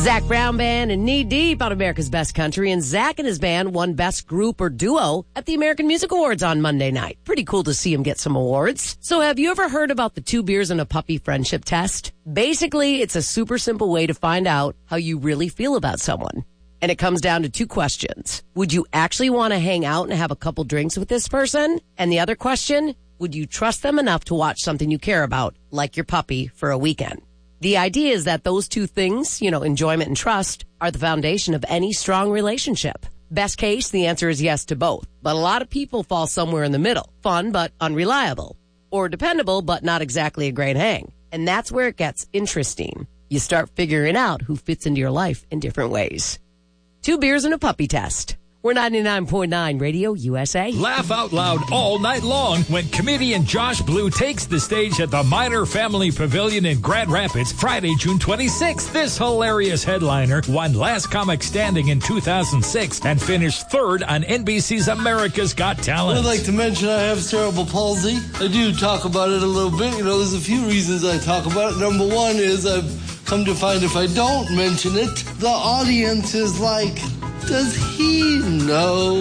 Zac Brown Band and Knee Deep on America's Best Country, and Zac and his band won Best Group or Duo at the American Music Awards on Monday night. Pretty cool to see him get some awards. So have you ever heard about the 2 beers and a puppy friendship test? Basically, it's a super simple way to find out how you really feel about someone. And it comes down to 2 questions. Would you actually want to hang out and have a couple drinks with this person? And the other question, would you trust them enough to watch something you care about, like your puppy, for a weekend? The idea is that those 2 things, enjoyment and trust, are the foundation of any strong relationship. Best case, the answer is yes to both. But a lot of people fall somewhere in the middle. Fun, but unreliable. Or dependable, but not exactly a great hang. And that's where it gets interesting. You start figuring out who fits into your life in different ways. 2 beers and a puppy test. We're 99.9 Radio USA. Laugh out loud all night long when comedian Josh Blue takes the stage at the Minor Family Pavilion in Grand Rapids Friday, June 26th. This hilarious headliner won Last Comic Standing in 2006 and finished 3rd on NBC's America's Got Talent. I'd like to mention I have cerebral palsy. I do talk about it a little bit. There's a few reasons I talk about it. Number 1 is I've come to find if I don't mention it, the audience is like, does he know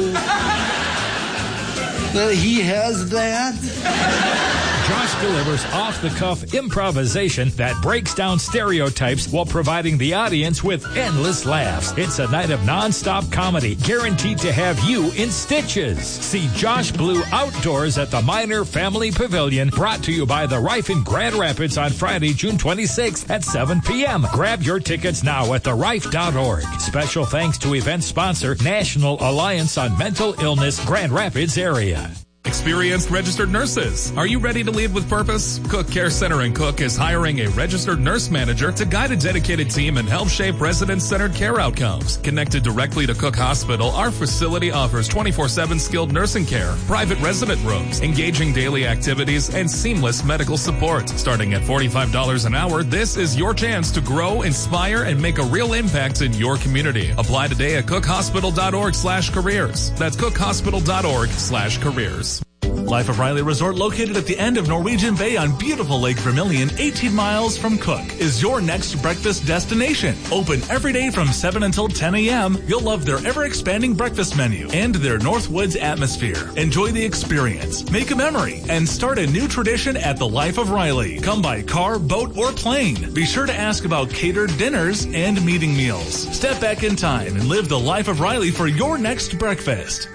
that he has that? Josh delivers off-the-cuff improvisation that breaks down stereotypes while providing the audience with endless laughs. It's a night of nonstop comedy, guaranteed to have you in stitches. See Josh Blue outdoors at the Minor Family Pavilion, brought to you by The Rife in Grand Rapids on Friday, June 26th at 7 p.m. Grab your tickets now at therife.org. Special thanks to event sponsor, National Alliance on Mental Illness, Grand Rapids area. Experienced registered nurses. Are you ready to lead with purpose? Cook Care Center in Cook is hiring a registered nurse manager to guide a dedicated team and help shape resident-centered care outcomes. Connected directly to Cook Hospital, our facility offers 24/7 skilled nursing care, private resident rooms, engaging daily activities, and seamless medical support. Starting at $45 an hour, this is your chance to grow, inspire, and make a real impact in your community. Apply today at cookhospital.org/careers. That's cookhospital.org/careers. Life of Riley Resort, located at the end of Norwegian Bay on beautiful Lake Vermilion, 18 miles from Cook, is your next breakfast destination. Open every day from 7 until 10 a.m. You'll love their ever-expanding breakfast menu and their Northwoods atmosphere. Enjoy the experience, make a memory, and start a new tradition at the Life of Riley. Come by car, boat, or plane. Be sure to ask about catered dinners and meeting meals. Step back in time and live the Life of Riley for your next breakfast.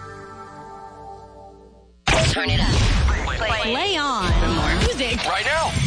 Turn it up. Play on. Music. Right now.